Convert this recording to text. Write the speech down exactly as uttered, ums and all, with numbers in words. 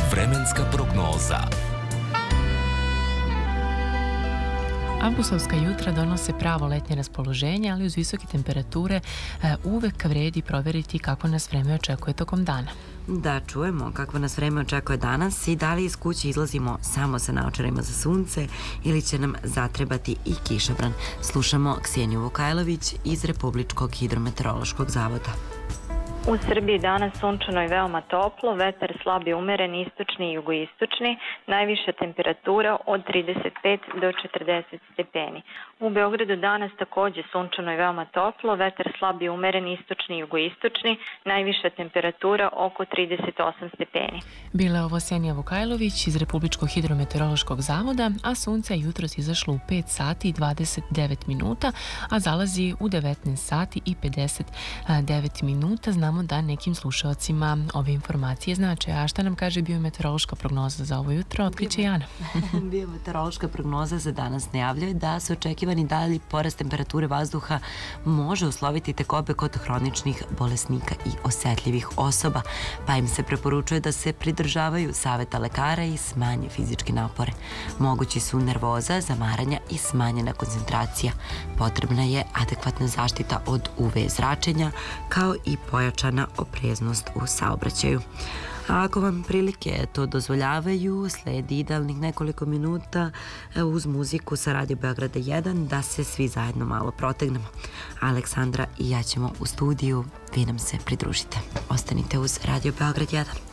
Vremenska prognoza. Avgustovska jutra donose pravo letnje raspoloženje, ali uz visoke temperature uvek vredi proveriti kako nas vreme očekuje tokom dana. Da čujemo kako nas vreme očekuje danas i da li iz kuće izlazimo samo sa naočarima za sunce ili će nam zatrebati i kišobran. Slušamo Kseniju Vukajlović iz Republičkog hidrometeorološkog zavoda. U Srbiji danas sunčano i veoma toplo, vetar slab i umeren, istočni i jugoistočni, najviša temperatura od trideset pet do četrdeset stepeni. U Beogradu danas takođe sunčano i veoma toplo, vetar slab i umeren, istočni i jugoistočni, najviša temperatura oko trideset osam stepeni. Bila je ovo Ksenija Vukajlović iz Republičkog hidrometeorološkog zavoda, a sunce je jutros izašlo u pet sati i dvadeset devet minuta, a zalazi u devetnaest sati i pedeset devet minuta. Znamo da nekim slušalcima ove informacije znače. A šta nam kaže biometeorološka prognoza za ovo jutro? Otkriće Jana. Biometeorološka prognoza za danas najavljuje da se očekivani dalji porast temperature vazduha može usloviti tegobe kod hroničnih bolesnika i osetljivih osoba, pa im se preporučuje da se pridržavaju saveta lekara i smanje fizičke napore. Mogući su nervoza, zamaranja i smanjena koncentracija. Potrebna je adekvatna zaštita od U V zračenja, kao i pojačana opreznost u saobraćaju. A ako vam prilike to dozvoljavaju, sledi idealnih nekoliko minuta uz muziku sa Radio Beograda jedan da se svi zajedno malo protegnemo. Aleksandra i ja ćemo u studiju, vi nam se pridružite. Ostanite uz Radio Beograd jedan.